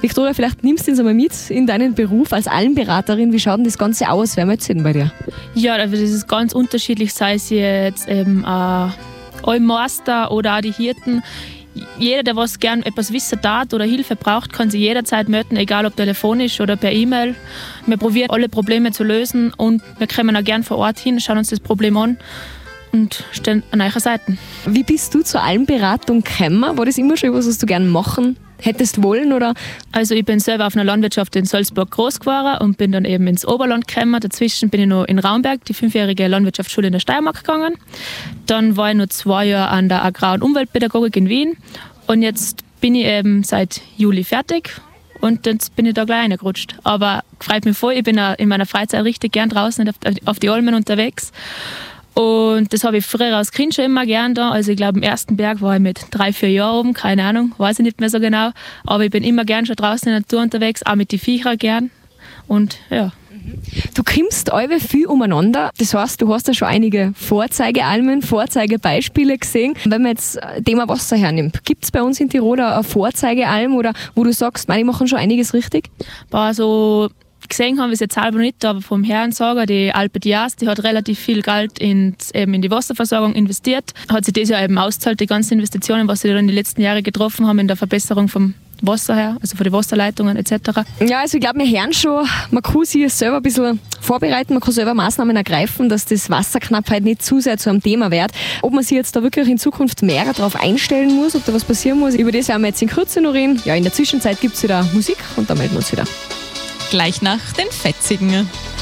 Viktoria, vielleicht nimmst du uns einmal mit in deinen Beruf als Almberaterin. Wie schaut denn das Ganze aus? Wer möchte denn bei dir? Ja, das ist ganz unterschiedlich, sei es jetzt eben Almeister oder auch die Hirten. Jeder, der was gern etwas wissen darf oder Hilfe braucht, kann sich jederzeit melden, egal ob telefonisch oder per E-Mail. Wir probieren alle Probleme zu lösen und wir kommen auch gern vor Ort hin, schauen uns das Problem an und stehen an eurer Seite. Wie bist du zur Almberatung gekommen? War das immer schon was du gerne machen hättest wollen? Oder? Also ich bin selber auf einer Landwirtschaft in Salzburg groß geworden und bin dann eben ins Oberland gekommen. Dazwischen bin ich noch in Raumberg, die 5-jährige Landwirtschaftsschule in der Steiermark gegangen. Dann war ich noch 2 Jahre an der Agrar- und Umweltpädagogik in Wien. Und jetzt bin ich eben seit Juli fertig und jetzt bin ich da gleich reingerutscht. Aber freut mich voll, ich bin in meiner Freizeit richtig gern draußen auf die Almen unterwegs. Und das habe ich früher als Kind schon immer gern da. Also ich glaube, im ersten Berg war ich mit 3-4 Jahren oben, keine Ahnung, weiß ich nicht mehr so genau. Aber ich bin immer gern schon draußen in der Natur unterwegs, auch mit den Viechern gern. Und ja. Du kommst alle viel umeinander. Das heißt, du hast ja schon einige Vorzeigealmen, Vorzeigebeispiele gesehen. Wenn man jetzt Thema Wasser hernimmt, gibt es bei uns in Tirol eine Vorzeigealm oder wo du sagst, die machen schon einiges richtig? Also gesehen haben wir es jetzt selber nicht, aber vom Herrensager, die Alpe d'Huez, die hat relativ viel Geld in die Wasserversorgung investiert. Hat sich das ja eben ausgezahlt, die ganzen Investitionen, was sie dann in den letzten Jahren getroffen haben in der Verbesserung vom Wasser her, also von den Wasserleitungen etc. Ja, also ich glaube, wir hören schon, man kann sich selber ein bisschen vorbereiten, man kann selber Maßnahmen ergreifen, dass das Wasserknappheit nicht zu sehr zu einem Thema wird. Ob man sich jetzt da wirklich in Zukunft mehr darauf einstellen muss, ob da was passieren muss, über das werden wir jetzt in Kürze noch reden. Ja, in der Zwischenzeit gibt es wieder Musik und dann melden wir uns wieder. Gleich nach den Fetzigen.